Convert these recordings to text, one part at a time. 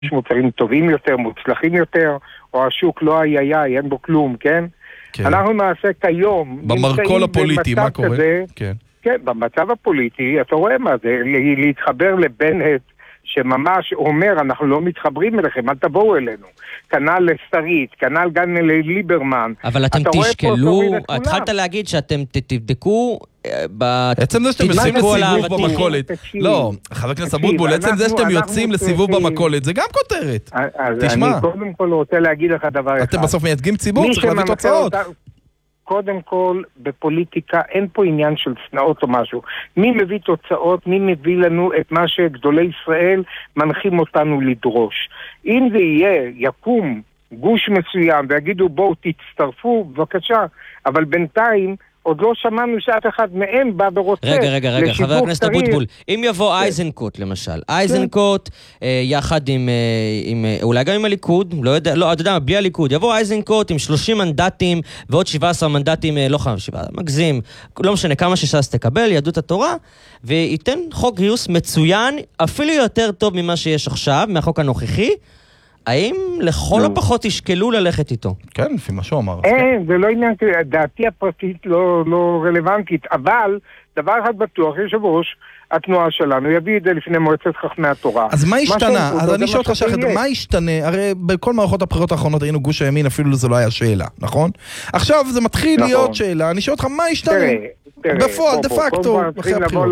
יש מוצרים טובים יותר, מוצלחים יותר, או השוק לא היה, אין בו כלום, כן? אנחנו נעשה כיום, במרכול הפוליטי, מה קורה? כן, במצב הפוליטי, אתה רואה מה זה, להתחבר לבנט, שממש אומר, אנחנו לא מתחברים אליכם, אל תבואו אלינו. כנ"ל לשרית, כנ"ל גם לליברמן. אבל אתם תשקלו, התחלת להגיד שאתם תבדקו, עצם זה שאתם יוצאים לסיבוב במכולת. לא, חבר הכנסת אבוטבול, עצם זה שאתם יוצאים לסיבוב במכולת, זה גם כותרת. תשמע. אני קודם כל רוצה להגיד לך דבר אחד. אתם בסוף מייצגים ציבור, צריך להביא תוצאות. קודם כל, בפוליטיקה אין פה עניין של שנאות או משהו. מי מביא תוצאות, מי מביא לנו את מה שגדולי ישראל מנחים אותנו לדרוש. אם זה יקום גוש מסוים ויגידו בואו תצטרפו, בבקשה, אבל בינתיים עוד לא שמענו שאף אחד מהם בא ורוצה. רגע, חבר הכנסת אבוטבול, אם יבוא אייזנקוט למשל, אייזנקוט יחד עם, אולי גם עם הליכוד, לא יודע, אתה יודע, בלי הליכוד, יבוא אייזנקוט עם 30 מנדטים ועוד 17 מנדטים, לא 57, מגזים, לא משנה כמה שש"ס תקבל, יהדות התורה, וייתן חוק גיוס מצוין, אפילו יותר טוב ממה שיש עכשיו, מהחוק הנוכחי, האם לכל הפחות תשקלו ללכת איתו? כן, לפי מה שהוא אמר. זה לא עניין, דעתי הפרטית לא רלוונטית, אבל דבר אחד בטוח, יושב ראש התנועה שלנו יביא את זה לפני מועצת חכמי התורה. אז מה השתנה? אז אני שואל אותך שחד, מה השתנה? הרי בכל מערכות הבחירות האחרונות היינו גוש הימין, אפילו זה לא היה שאלה, נכון? עכשיו זה מתחיל להיות שאלה, אני שואל אותך מה השתנה? בפועל, דה פקטו, אחרי הבחירות.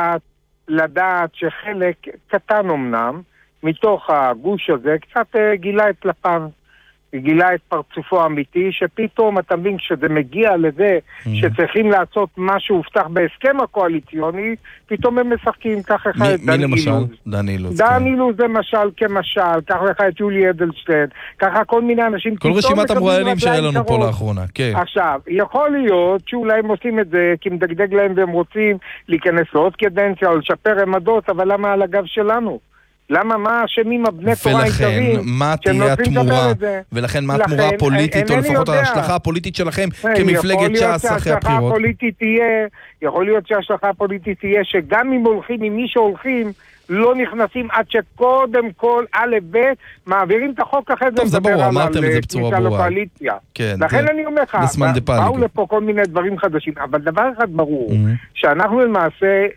לדעת שחלק קטן אמנם, מתוך הגוש הזה, קצת גילה את לפ"ם, גילה את פרצופו האמיתי, שפתאום אתה מבין שזה מגיע לזה שצריכים לעשות מה שהובטח בהסכם הקואליציוני, פתאום הם משחקים, קח לך את דן אילוז. דן אילוז. דן אילוז זה משל כמשל, קח לך את יולי אדלשטיין, ככה כל מיני אנשים. כל רשימת המרואיינים שהיה לנו פה לאחרונה, כן. עכשיו, יכול להיות שאולי הם עושים את זה כי מדגדג להם והם רוצים להיכנס לעוד קדנציה או לשפר עמדות, אבל למה על הגב שלנו? למה, מה אשמים הבני תורה העיקריים? ולכן, מה תהיה התמורה? ולכן, מה התמורה הפוליטית, או לפחות ההשלכה הפוליטית שלכם כמפלגת ש"ס אחרי הבחירות? יכול להיות שההשלכה הפוליטית תהיה שגם אם הולכים, עם מי שהולכים, לא נכנסים עד שקודם כל א' ב' מעבירים את החוק אחרי זה. טוב, זה ברור, אמרתם את זה בצורה ברורה. לכן אני אומר לך, באו לפה כל מיני דברים חדשים, אבל דבר אחד ברור, שאנחנו למעשה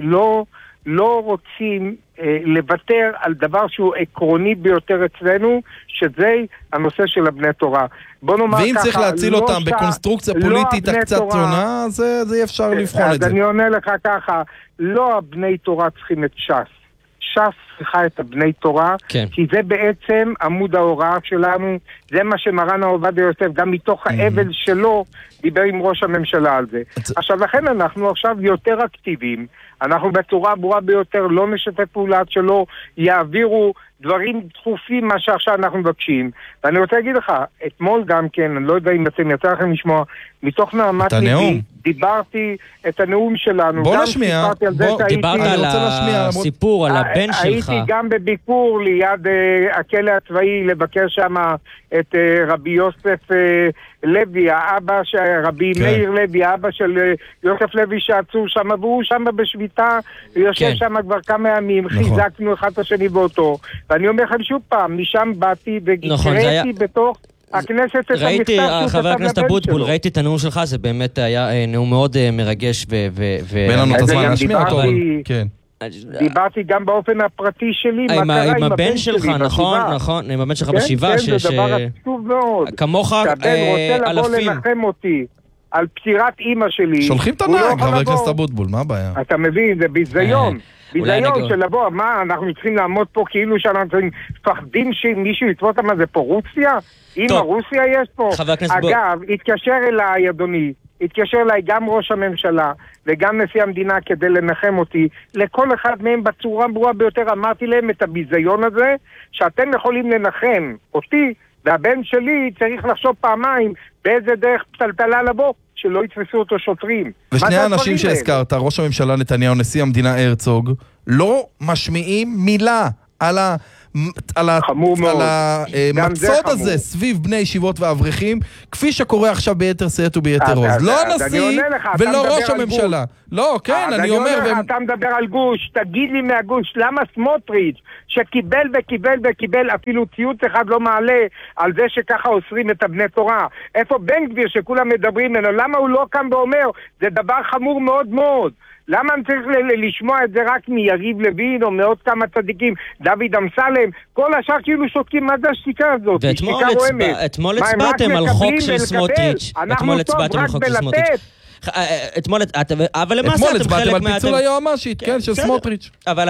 לא רוצים לוותר על דבר שהוא עקרוני ביותר אצלנו, שזה הנושא של הבני תורה. בוא נאמר ככה, ואם צריך להציל אותם בקונסטרוקציה פוליטית קצת שונה, זה אפשר לבחון את זה. אז אני עונה לך ככה, לא הבני תורה צריכים את ש"ס. ש"ס צריכה את הבני תורה, כי זה בעצם עמוד ההוראה שלנו, זה מה שמרן עובדיה יוסף, גם מתוך האבל שלו, דיבר עם ראש הממשלה על זה. עכשיו, לכן אנחנו עכשיו יותר אקטיביים, אנחנו בצורה ברורה ביותר לא נשתף פעולה שלא יעבירו דברים דחופים מה שעכשיו אנחנו מבקשים. ואני רוצה להגיד לך, אתמול גם כן, אני לא יודע אם אתם יצא לכם לשמוע, מתוך נעמת ליבי, דיברתי את הנאום שלנו. בוא נשמיע. דיברת על הסיפור, על הבן שלך. הייתי גם בביקור ליד הכלא הצבאי, לבקר שם את רבי יוסף לוי, האבא של רבי מאיר לוי, האבא של יוסף לוי שעצור שם, והוא שם בשביתה, יושב שם כבר כמה ימים, חיזקנו אחד את השני באותו. ואני אומר לכם שוב פעם, משם באתי וקראתי בתוך הכנסת את ראיתי, חבר הכנסת אבוטבול, ראיתי את הנאום שלך, זה באמת היה נאום מאוד מרגש בין לנו את הזמן להשמיע אותו. דיברתי גם באופן הפרטי שלי, עם הבן שלך, נכון, עם הבן שלך בשבעה, כן, זה דבר עצוב מאוד. כמוך שהבן רוצה לבוא לנחם אותי על פצירת אימא שלי. שולחים את הנהג, חבר הכנסת אבוטבול, מה הבעיה? אתה מבין, זה ביזיון. ביזיון של לבוא, מה, אנחנו צריכים לעמוד פה כאילו שאנחנו מפחדים שמישהו יתפוס אותם, זה פה רוסיה? אם הרוסיה יש פה. אגב, התקשר אליי, אדוני, התקשר אליי גם ראש הממשלה וגם נשיא המדינה כדי לנחם אותי. לכל אחד מהם בצורה ברורה ביותר אמרתי להם את הביזיון הזה, שאתם יכולים לנחם אותי, והבן שלי צריך לחשוב פעמיים באיזה דרך פתלתלה לבוא, שלא יתפסו אותו שוטרים. ושני האנשים שהזכרת, ראש הממשלה נתניהו, נשיא המדינה הרצוג, לא משמיעים מילה על על המצוד הזה סביב בני ישיבות ואברכים, כפי שקורה עכשיו ביתר שאת וביתר עוז. לא הנשיא ולא ראש הממשלה. לא, כן, אני אומר... אתה מדבר על גוש, תגיד לי מהגוש, למה סמוטריץ' שקיבל וקיבל וקיבל, אפילו ציוץ אחד לא מעלה על זה שככה אוסרים את הבני תורה? איפה בן גביר שכולם מדברים ממנו? למה הוא לא קם ואומר? זה דבר חמור מאוד מאוד. למה אני צריך לשמוע את זה רק מיריב לוין או מעוד כמה צדיקים, דוד אמסלם, כל השאר כאילו שותקים, מה זה השתיקה הזאת? ואתמול הצבעתם על חוק של סמוטריץ'. אנחנו טוב רק בלתת. אבל למעשה אתם חלק אתמול הצבעתם על פיצול היועמ"שית, כן, של סמוטריץ'.